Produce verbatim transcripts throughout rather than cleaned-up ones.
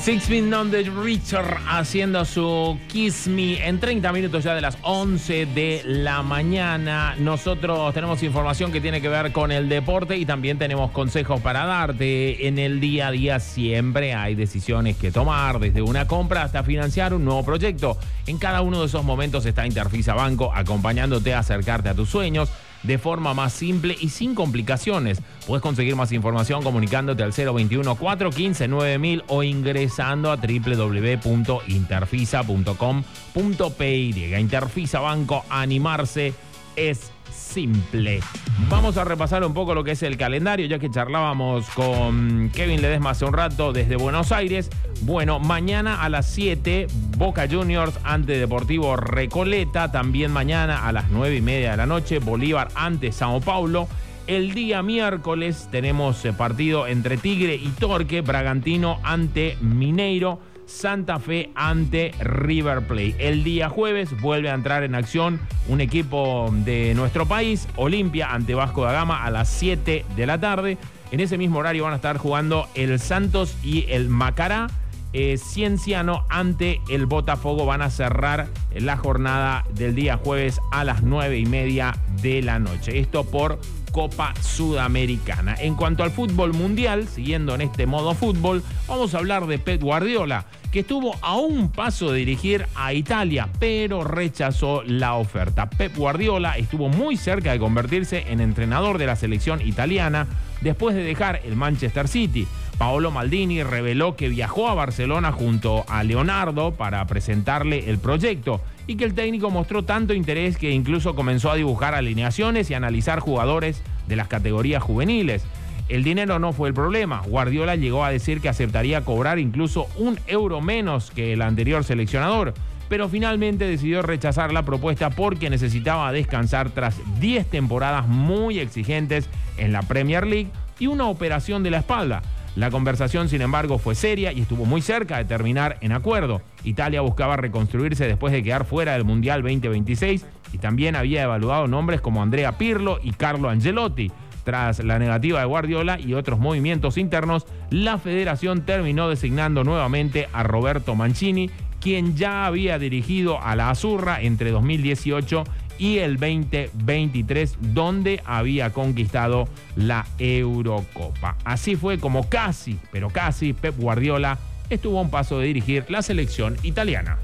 Six Feet Under Richard haciendo su Kiss Me en treinta minutos ya de las once de la mañana. Nosotros tenemos información que tiene que ver con el deporte y también tenemos consejos para darte. En el día a día siempre hay decisiones que tomar, desde una compra hasta financiar un nuevo proyecto. En cada uno de esos momentos está Interfisa Banco acompañándote a acercarte a tus sueños de forma más simple y sin complicaciones. Puedes conseguir más información comunicándote al cero veintiuno, cuatrocientos quince, nueve mil o ingresando a doble u doble u doble u punto interfisa punto com punto pe i. Interfisa Banco, animarse es simple. Vamos a repasar un poco lo que es el calendario, ya que charlábamos con Kevin Ledesma hace un rato desde Buenos Aires. Bueno, mañana a las siete, Boca Juniors ante Deportivo Recoleta. También mañana a las nueve y media de la noche, Bolívar ante Sao Paulo. El día miércoles tenemos partido entre Tigre y Torque, Bragantino ante Mineiro, Santa Fe ante River Plate. El día jueves vuelve a entrar en acción un equipo de nuestro país, Olimpia ante Vasco da Gama a las siete de la tarde. En ese mismo horario van a estar jugando el Santos y el Macará. Eh, Cienciano ante el Botafogo van a cerrar la jornada del día jueves a las nueve y media de la noche. Esto por Copa Sudamericana. En cuanto al fútbol mundial, siguiendo en este modo fútbol, vamos a hablar de Pep Guardiola, que estuvo a un paso de dirigir a Italia, pero rechazó la oferta. Pep Guardiola estuvo muy cerca de convertirse en entrenador de la selección italiana después de dejar el Manchester City. Paolo Maldini reveló que viajó a Barcelona junto a Leonardo para presentarle el proyecto y que el técnico mostró tanto interés que incluso comenzó a dibujar alineaciones y analizar jugadores de las categorías juveniles. El dinero no fue el problema. Guardiola llegó a decir que aceptaría cobrar incluso un euro menos que el anterior seleccionador, pero finalmente decidió rechazar la propuesta porque necesitaba descansar tras diez temporadas muy exigentes en la Premier League y una operación de la espalda. La conversación, sin embargo, fue seria y estuvo muy cerca de terminar en acuerdo. Italia buscaba reconstruirse después de quedar fuera del Mundial veinte veintiséis y también había evaluado nombres como Andrea Pirlo y Carlo Ancelotti. Tras la negativa de Guardiola y otros movimientos internos, la federación terminó designando nuevamente a Roberto Mancini, quien ya había dirigido a la Azzurra entre dos mil dieciocho y el veinte veintitrés, donde había conquistado la Eurocopa. Así fue como casi, pero casi, Pep Guardiola estuvo a un paso de dirigir la selección italiana.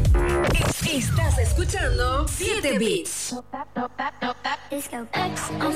Estás escuchando siete Bits.